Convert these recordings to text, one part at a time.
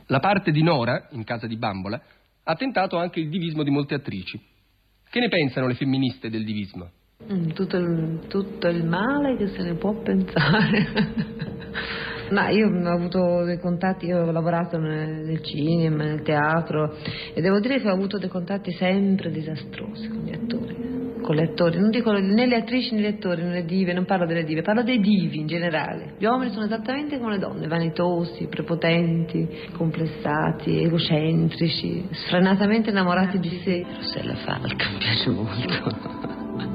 La parte di Nora, in Casa di Bambola, ha tentato anche il divismo di molte attrici. Che ne pensano le femministe del divismo? Tutto il male che se ne può pensare. Ma io ho avuto dei contatti, io ho lavorato nel cinema, nel teatro, e devo dire che ho avuto dei contatti sempre disastrosi con gli attori. Con le attori, non dico né le attrici né gli attori, né le dive, non parlo delle dive, parlo dei divi in generale. Gli uomini sono esattamente come le donne, vanitosi, prepotenti, complessati, egocentrici, sfrenatamente innamorati di sé. Rossella Falca mi piace molto.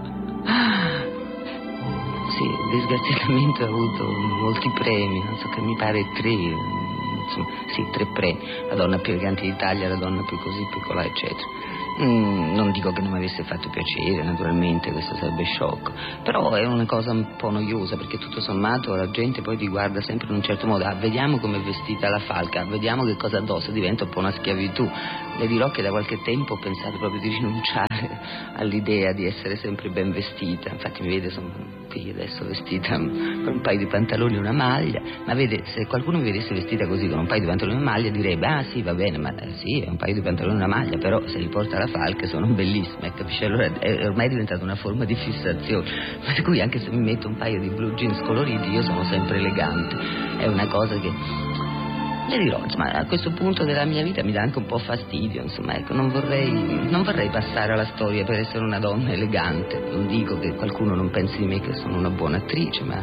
Sì, disgraziatamente ho avuto molti premi, non so, che mi pare 3, insomma, sì, 3 premi, la donna più elegante d'Italia, la donna più così, piccola, eccetera. Non dico che non mi avesse fatto piacere, naturalmente, questo sarebbe sciocco, però è una cosa un po' noiosa, perché tutto sommato la gente poi ti guarda sempre in un certo modo. Vediamo come è vestita la Falca, vediamo che cosa addossa, diventa un po' una schiavitù. Le dirò che da qualche tempo ho pensato proprio di rinunciare all'idea di essere sempre ben vestita. Infatti mi vede, sono qui adesso vestita con un paio di pantaloni e una maglia, ma vede, se qualcuno mi vedesse vestita così con un paio di pantaloni e una maglia direbbe: ah sì, va bene, ma sì, è un paio di pantaloni e una maglia, però se li porta la Falca sono bellissime, capisci? Allora è ormai diventata una forma di fissazione, per cui anche se mi metto un paio di blue jeans coloriti io sono sempre elegante. È una cosa che, le dirò, insomma, a questo punto della mia vita mi dà anche un po' fastidio, insomma, ecco, non vorrei passare alla storia per essere una donna elegante. Non dico che qualcuno non pensi di me che sono una buona attrice, ma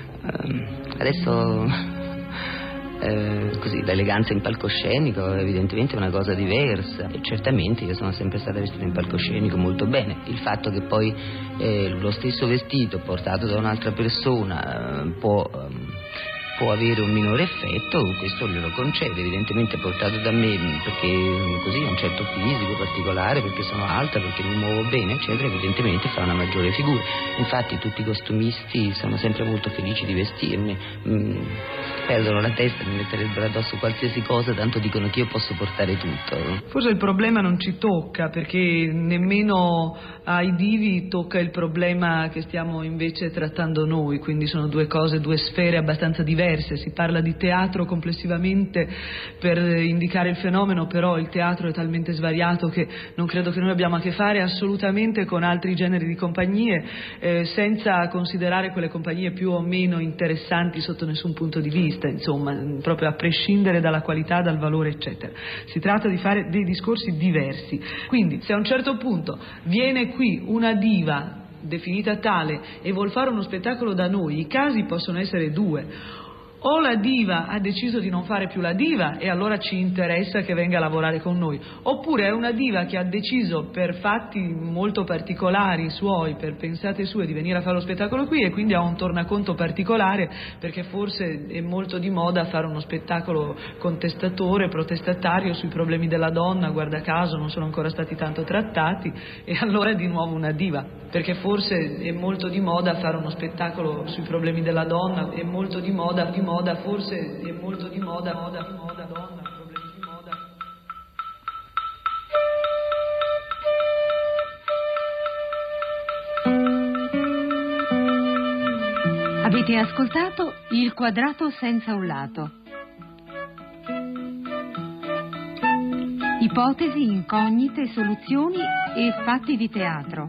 adesso così, l'eleganza in palcoscenico evidentemente è una cosa diversa, e certamente io sono sempre stata vestita in palcoscenico molto bene. Il fatto che poi lo stesso vestito portato da un'altra persona può avere un minore effetto, questo glielo concedo. Evidentemente portato da me perché così ho un certo fisico particolare, perché sono alta, perché mi muovo bene, eccetera, evidentemente fa una maggiore figura. Infatti tutti i costumisti sono sempre molto felici di vestirmi, perdono la testa, mi metterebbero addosso qualsiasi cosa, tanto dicono che io posso portare tutto. Forse il problema non ci tocca, perché nemmeno ai divi tocca il problema che stiamo invece trattando noi, quindi sono due cose, due sfere abbastanza diverse. Si parla di teatro complessivamente per indicare il fenomeno, però il teatro è talmente svariato che non credo che noi abbiamo a che fare assolutamente con altri generi di compagnie, senza considerare quelle compagnie più o meno interessanti sotto nessun punto di vista, insomma, proprio a prescindere dalla qualità, dal valore, eccetera. Si tratta di fare dei discorsi diversi. Quindi se a un certo punto viene qui una diva definita tale e vuol fare uno spettacolo da noi, i casi possono essere due: o la diva ha deciso di non fare più la diva e allora ci interessa che venga a lavorare con noi, oppure è una diva che ha deciso per fatti molto particolari suoi, per pensate sue, di venire a fare lo spettacolo qui, e quindi ha un tornaconto particolare perché forse è molto di moda fare uno spettacolo contestatore, protestatario sui problemi della donna, guarda caso non sono ancora stati tanto trattati, e allora è di nuovo una diva, perché forse è molto di moda fare uno spettacolo sui problemi della donna, è molto di moda, forse è molto di moda, donna, problemi di moda. Avete ascoltato Il quadrato senza un lato. Ipotesi, incognite, soluzioni e fatti di teatro.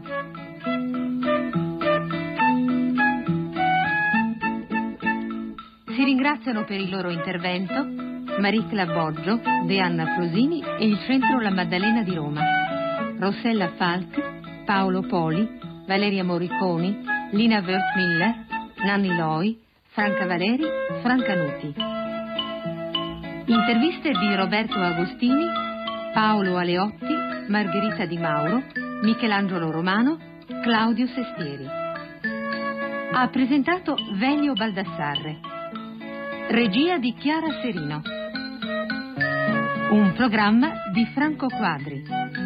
Si ringraziano per il loro intervento Maricla Boggio, De Anna Frosini e il Centro La Maddalena di Roma, Rossella Falk, Paolo Poli, Valeria Morriconi, Lina Wertmiller, Nanni Loi, Franca Valeri, Franca Nuti. Interviste di Roberto Agostini, Paolo Aleotti, Margherita Di Mauro, Michelangelo Romano, Claudio Sestieri. Ha presentato Velio Baldassarre. Regia di Chiara Serino. Un programma di Franco Quadri.